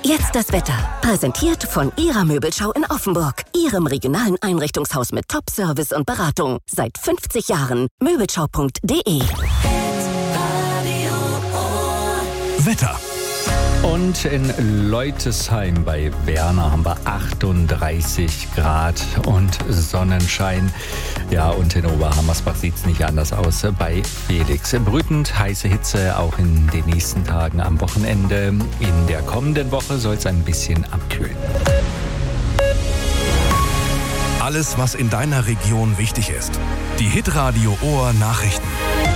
Jetzt das Wetter. Präsentiert von Ihrer Möbelschau in Offenburg. Ihrem regionalen Einrichtungshaus mit Top-Service und Beratung. Seit 50 Jahren. Möbelschau.de. Wetter. Und in Leutesheim bei Werner haben wir 38 Grad und Sonnenschein. Ja, und in Oberhammersbach sieht es nicht anders aus bei Felix. Brütend heiße Hitze auch in den nächsten Tagen am Wochenende. In der kommenden Woche soll es ein bisschen abkühlen. Alles, was in deiner Region wichtig ist. Die Hitradio Ohr Nachrichten.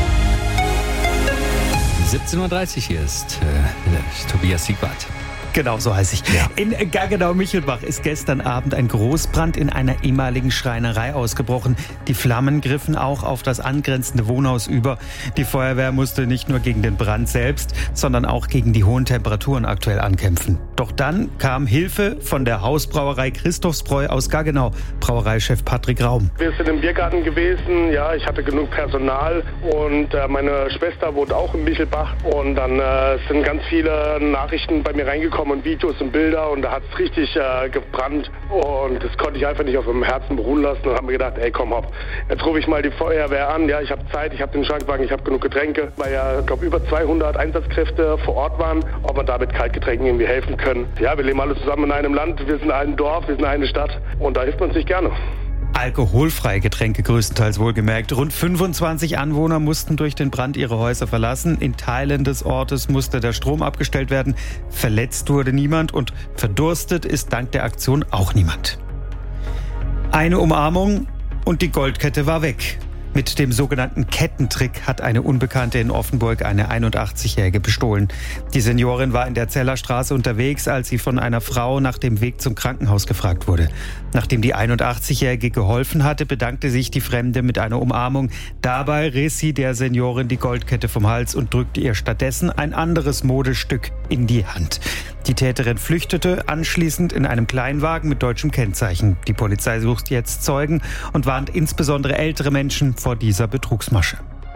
17:30 Uhr hier ist Tobias Siegwart. Genau, so heiße ich. Ja. In Gaggenau-Michelbach ist gestern Abend ein Großbrand in einer ehemaligen Schreinerei ausgebrochen. Die Flammen griffen auch auf das angrenzende Wohnhaus über. Die Feuerwehr musste nicht nur gegen den Brand selbst, sondern auch gegen die hohen Temperaturen aktuell ankämpfen. Doch dann kam Hilfe von der Hausbrauerei Christophsbräu aus Gaggenau, Brauereichef Patrick Raum. Wir sind im Biergarten gewesen, ja, ich hatte genug Personal und meine Schwester wohnt auch in Michelbach und dann sind ganz viele Nachrichten bei mir reingekommen und Videos und Bilder und da hat es richtig gebrannt und das konnte ich einfach nicht auf meinem Herzen beruhen lassen und habe mir gedacht, ey komm hopp, jetzt rufe ich mal die Feuerwehr an, ja, ich habe Zeit, ich habe den Schrankwagen, ich habe genug Getränke, weil ja, ich glaube, über 200 Einsatzkräfte vor Ort waren, ob wir da mit Kaltgetränken irgendwie helfen können. Ja, wir leben alle zusammen in einem Land, wir sind ein Dorf, wir sind eine Stadt und da hilft man sich gerne. Alkoholfreie Getränke größtenteils wohlgemerkt. Rund 25 Anwohner mussten durch den Brand ihre Häuser verlassen. In Teilen des Ortes musste der Strom abgestellt werden. Verletzt wurde niemand und verdurstet ist dank der Aktion auch niemand. Eine Umarmung und die Goldkette war weg. Mit dem sogenannten Kettentrick hat eine Unbekannte in Offenburg eine 81-Jährige bestohlen. Die Seniorin war in der Zellerstraße unterwegs, als sie von einer Frau nach dem Weg zum Krankenhaus gefragt wurde. Nachdem die 81-Jährige geholfen hatte, bedankte sich die Fremde mit einer Umarmung. Dabei riss sie der Seniorin die Goldkette vom Hals und drückte ihr stattdessen ein anderes Modestück in die Hand. Die Täterin flüchtete anschließend in einem Kleinwagen mit deutschem Kennzeichen. Die Polizei sucht jetzt Zeugen und warnt insbesondere ältere Menschen vor dieser Betrugsmasche.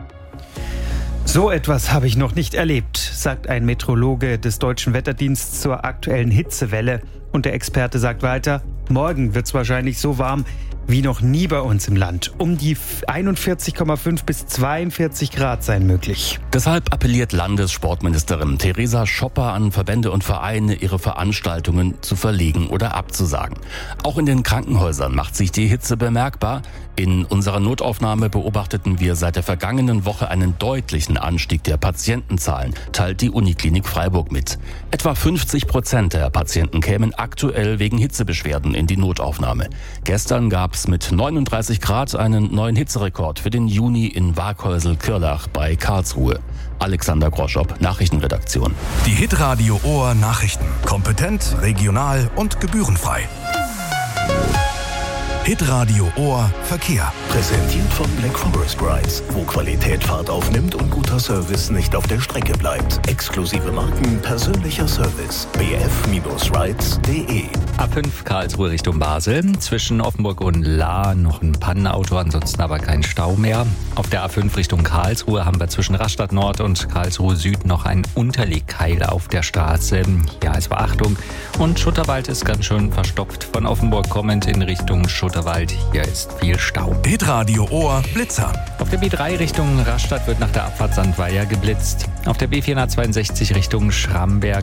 So etwas habe ich noch nicht erlebt, sagt ein Meteorologe des Deutschen Wetterdienstes zur aktuellen Hitzewelle. Und der Experte sagt weiter, morgen wird es wahrscheinlich so warm wie noch nie bei uns im Land. Um die 41,5 bis 42 Grad seien möglich. Deshalb appelliert Landessportministerin Theresa Schopper an Verbände und Vereine, ihre Veranstaltungen zu verlegen oder abzusagen. Auch in den Krankenhäusern macht sich die Hitze bemerkbar. In unserer Notaufnahme beobachteten wir seit der vergangenen Woche einen deutlichen Anstieg der Patientenzahlen, teilt die Uniklinik Freiburg mit. Etwa 50% der Patienten kämen aktuell wegen Hitzebeschwerden in die Notaufnahme. Gestern gab es mit 39 Grad einen neuen Hitzerekord für den Juni in Waghäusel-Kirlach bei Karlsruhe. Alexander Groschop, Nachrichtenredaktion. Die Hitradio Ohr Nachrichten. Kompetent, regional und gebührenfrei. Hitradio Ohr Verkehr. Präsentiert von Black Forest Rides, wo Qualität Fahrt aufnimmt und guter Service nicht auf der Strecke bleibt. Exklusive Marken, persönlicher Service. bf-rides.de. A5 Karlsruhe Richtung Basel. Zwischen Offenburg und Lahr noch ein Pannenauto, ansonsten aber kein Stau mehr. Auf der A5 Richtung Karlsruhe haben wir zwischen Rastatt Nord und Karlsruhe Süd noch ein Unterlegkeil auf der Straße. Ja, also Achtung. Und Schutterwald ist ganz schön verstopft. Von Offenburg kommend in Richtung Schutterwald. Hier ist viel Stau. Hitradio Ohr Blitzer. Auf der B3 Richtung Rastatt wird nach der Abfahrt Sandweier geblitzt. Auf der B462 Richtung Schramberg